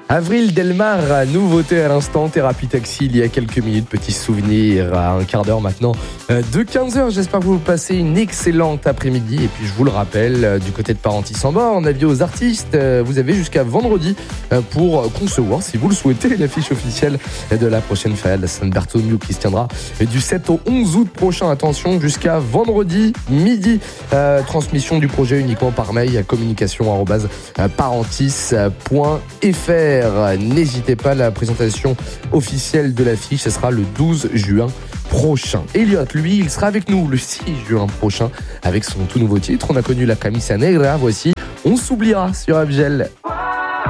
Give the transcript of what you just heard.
Avril Delmar, nouveauté à l'instant, Thérapie Taxi il y a quelques minutes, petit souvenir à un quart d'heure maintenant de 15h. J'espère que vous passez une excellente après-midi. Et puis je vous le rappelle, du côté de Parentis en borne, avis aux artistes, vous avez jusqu'à vendredi pour concevoir, si vous le souhaitez, l'affiche officielle de la prochaine Fayal de San Bartholomew qui se tiendra du 7 au 11 août prochain. Attention, jusqu'à vendredi midi. Transmission du projet uniquement par mail à communication@parentis.fr. N'hésitez pas, la présentation officielle de l'affiche, ce sera le 12 juin prochain. Elliot, lui, il sera avec nous le 6 juin prochain avec son tout nouveau titre. On a connu la Camisa Negra, voici On s'oubliera sur Abgel.